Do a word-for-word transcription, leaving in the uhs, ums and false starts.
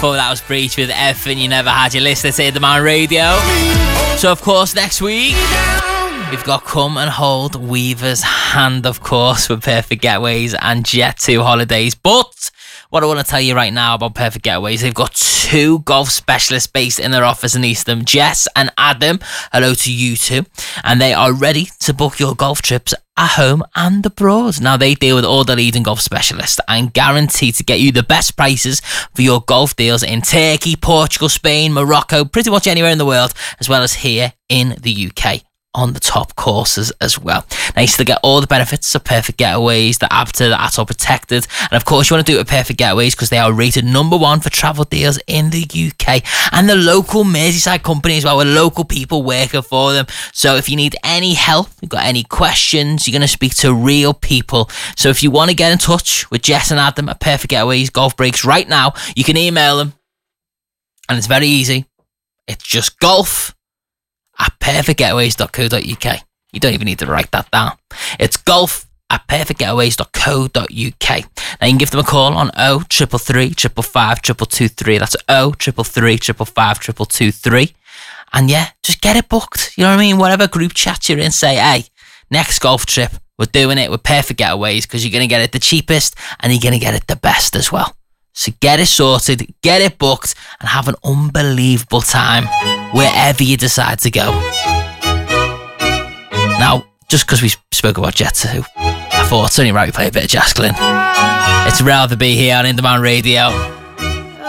Before that was Breach with Everything You Never Had. You're listening to Inderman Radio. So, of course, next week, we've got Come and Hold Weaver's Hand, of course, with Perfect Getaways and Jet two Holidays. But what I want to tell you right now about Perfect Getaways, they've got two golf specialists based in their office in Eastham, Jess and Adam. Hello to you two. And they are ready to book your golf trips at home and abroad. Now, they deal with all the leading golf specialists and guarantee to get you the best prices for your golf deals in Turkey, Portugal, Spain, Morocco, pretty much anywhere in the world, as well as here in the U K. On the top courses as well. Now, you still get all the benefits of Perfect Getaways, the A B T A, the A T O protected, and of course you want to do it with Perfect Getaways because they are rated number one for travel deals in the U K, and the local Merseyside company as well, with local people working for them. So if you need any help, you've got any questions, you're going to speak to real people. So if you want to get in touch with Jess and Adam at Perfect Getaways Golf Breaks right now, you can email them, and it's very easy. It's just golf at perfect getaways dot co dot uk. You don't even need to write that down. It's golf at perfect getaways dot co dot uk. Now, you can give them a call on oh three three three, five five two two two three. That's oh three three three, five five two two two three. And yeah, just get it booked. You know what I mean? Whatever group chat you're in, say, hey, next golf trip, we're doing it with Perfect Getaways because you're going to get it the cheapest and you're going to get it the best as well. So get it sorted, get it booked, and have an unbelievable time wherever you decide to go. Now, just because we spoke about Jet two, I thought it's only right we play a bit of Jacqueline. It's rather be here on Inderman Radio.